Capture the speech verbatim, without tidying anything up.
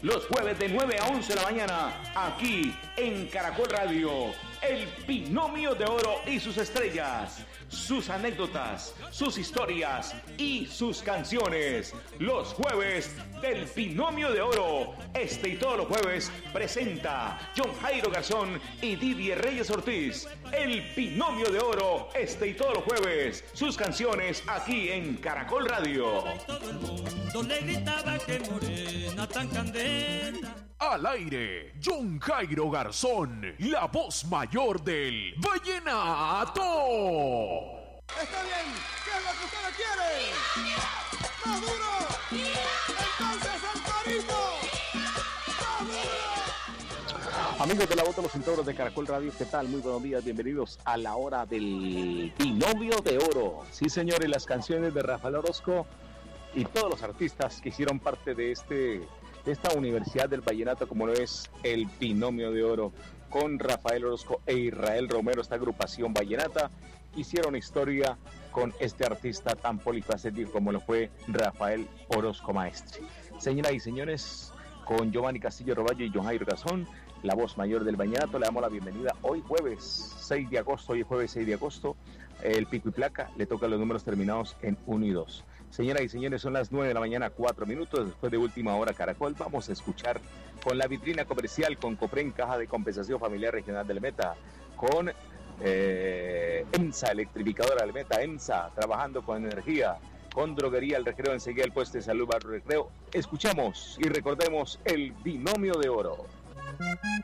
los jueves de nueve a once de la mañana, aquí en Caracol Radio. El Binomio de Oro y sus estrellas, sus anécdotas, sus historias y sus canciones. Los jueves del Binomio de Oro. Este y todos los jueves presenta John Jairo Garzón y Didier Reyes Ortiz. El Binomio de Oro, este y todos los jueves. Sus canciones aquí en Caracol Radio. Todo el mundo le gritaba que morena tan candela. Al aire, John Jairo Garzón, la voz mayor del vallenato. Está bien, ¿qué es lo que usted quiere? ¡Más duro! ¡Entonces el torito! ¡Más duro! Amigos de la voz de los integros de Caracol Radio, ¿qué tal? Muy buenos días, bienvenidos a la hora del Binomio de Oro. Sí, señores, las canciones de Rafael Orozco y todos los artistas que hicieron parte de este... esta Universidad del Vallenato, como lo es el Binomio de Oro, con Rafael Orozco e Israel Romero, esta agrupación vallenata, hicieron historia con este artista tan polifacético como lo fue Rafael Orozco Maestre. Señoras y señores, con Giovanni Castillo Roballo y John Jairo Garzón, la voz mayor del vallenato, le damos la bienvenida hoy jueves seis de agosto, hoy jueves seis de agosto, el pico y placa, le toca los números terminados en uno y dos. Señoras y señores, son las nueve de la mañana, cuatro minutos, después de Última Hora Caracol, vamos a escuchar con la vitrina comercial, con Copren, Caja de Compensación Familiar Regional del Meta, con eh, EMSA, Electrificadora del Meta, EMSA, trabajando con energía, con Droguería El Recreo, enseguida el puesto de salud Barrio Recreo. Escuchamos y recordemos el Binomio de Oro.